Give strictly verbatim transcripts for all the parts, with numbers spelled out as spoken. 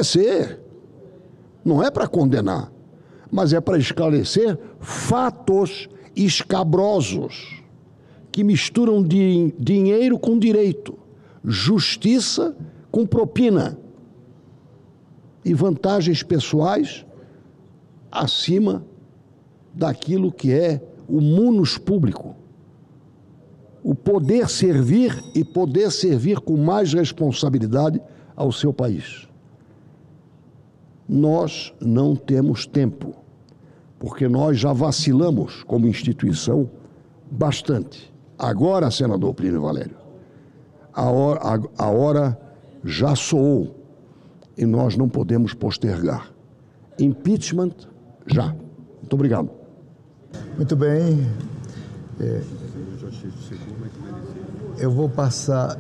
esclarecer. Não é para condenar, mas é para esclarecer fatos escabrosos que misturam di- dinheiro com direito, justiça com propina e vantagens pessoais acima daquilo que é o munus público. O poder servir e poder servir com mais responsabilidade ao seu país. Nós não temos tempo, porque nós já vacilamos como instituição bastante. Agora, senador Plínio Valério, a hora, a, a hora já soou e nós não podemos postergar. Impeachment, já. Muito obrigado. Muito bem. É, eu vou passar...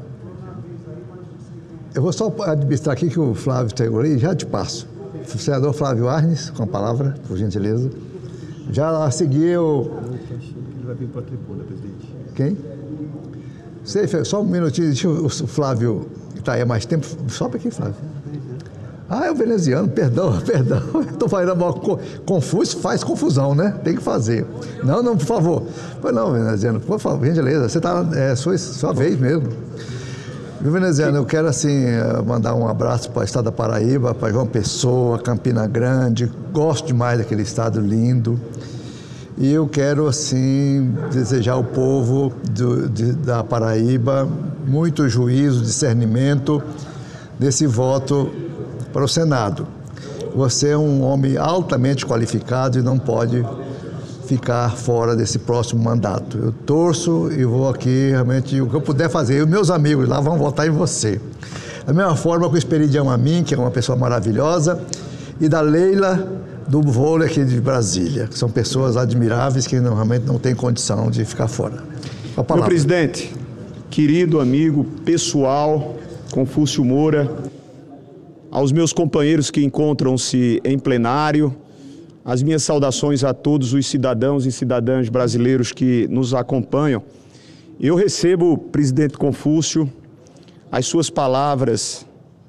Eu vou só administrar aqui que o Flávio tem aí, já te passo. O senador Flávio Arnes, com a palavra, por gentileza. Já a seguir eu... Ele vai vir para a tribuna, presidente. Quem? Sei, só um minutinho, deixa o Flávio, que está aí há mais tempo. Sobe aqui, Flávio. Ah, é o veneziano, perdão, perdão. Estou fazendo mal confuso, faz confusão, né? Tem que fazer. Não, não, por favor. Pois não, veneziano, por favor, gentileza, você está, é sua, sua vez mesmo. Meu veneziano, eu quero assim mandar um abraço para o estado da Paraíba, para João Pessoa, Campina Grande. Gosto demais daquele estado lindo. E eu quero assim desejar ao povo do, de, da Paraíba muito juízo, discernimento desse voto para o Senado. Você é um homem altamente qualificado e não pode ficar fora desse próximo mandato. Eu torço e vou aqui realmente, o que eu puder fazer, e os meus amigos lá vão votar em você. Da mesma forma com o Esperidião Amin, que é uma pessoa maravilhosa, e da Leila do vôlei aqui de Brasília, que são pessoas admiráveis que não, realmente não têm condição de ficar fora. Meu presidente, querido amigo pessoal, Confúcio Moura, aos meus companheiros que encontram-se em plenário, as minhas saudações a todos os cidadãos e cidadãs brasileiros que nos acompanham. Eu recebo, presidente Confúcio, as suas palavras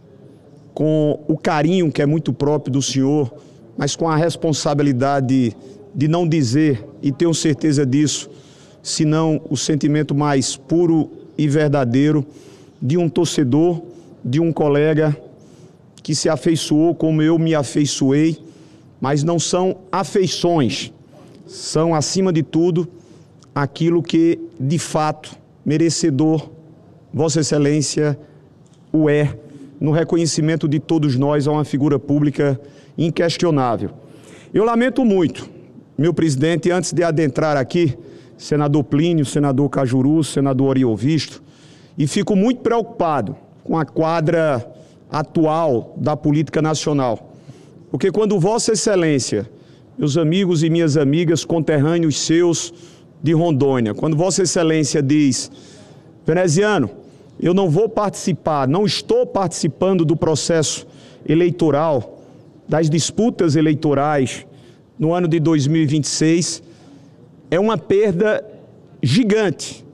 com o carinho que é muito próprio do senhor, mas com a responsabilidade de não dizer, e tenho certeza disso, senão o sentimento mais puro e verdadeiro de um torcedor, de um colega que se afeiçoou como eu me afeiçoei, mas não são afeições, são, acima de tudo, aquilo que, de fato, merecedor, Vossa Excelência o é, no reconhecimento de todos nós a uma figura pública inquestionável. Eu lamento muito, meu presidente, antes de adentrar aqui, senador Plínio, senador Cajuru, senador Oriovisto, e fico muito preocupado com a quadra atual da política nacional. Porque quando Vossa Excelência, meus amigos e minhas amigas, conterrâneos seus de Rondônia, quando Vossa Excelência diz, veneziano, eu não vou participar, não estou participando do processo eleitoral, das disputas eleitorais no ano de dois mil e vinte e seis, é uma perda gigante,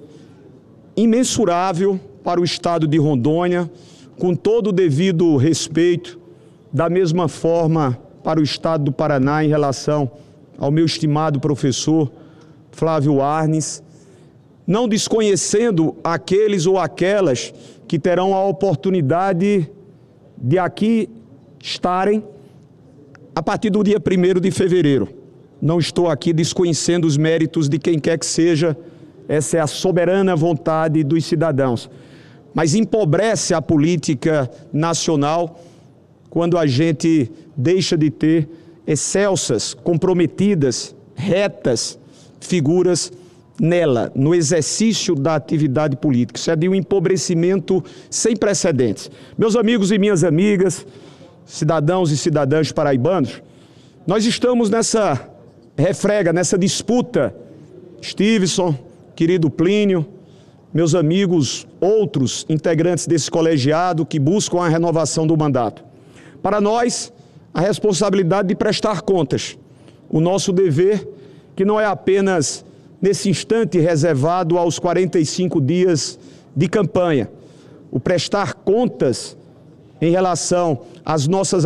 imensurável para o estado de Rondônia, com todo o devido respeito, da mesma forma para o estado do Paraná em relação ao meu estimado professor Flávio Arnes, não desconhecendo aqueles ou aquelas que terão a oportunidade de aqui estarem a partir do dia primeiro de fevereiro. Não estou aqui desconhecendo os méritos de quem quer que seja, essa é a soberana vontade dos cidadãos. Mas empobrece a política nacional quando a gente deixa de ter excelsas, comprometidas, retas figuras nela, no exercício da atividade política. Isso é de um empobrecimento sem precedentes. Meus amigos e minhas amigas, cidadãos e cidadãs paraibanos, nós estamos nessa refrega, nessa disputa. Stevenson, querido Plínio, meus amigos, outros integrantes desse colegiado que buscam a renovação do mandato. Para nós, a responsabilidade de prestar contas. O nosso dever, que não é apenas nesse instante reservado aos quarenta e cinco dias de campanha, o prestar contas em relação às nossas